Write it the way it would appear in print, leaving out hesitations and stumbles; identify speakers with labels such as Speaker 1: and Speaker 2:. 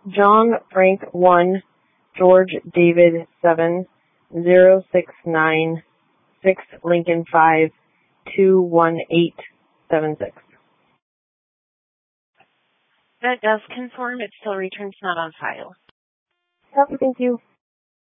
Speaker 1: John Frank 1, George David 7, 069, 6 Lincoln 5, 21876.
Speaker 2: That does conform. It still returns not on file.
Speaker 1: Thank you.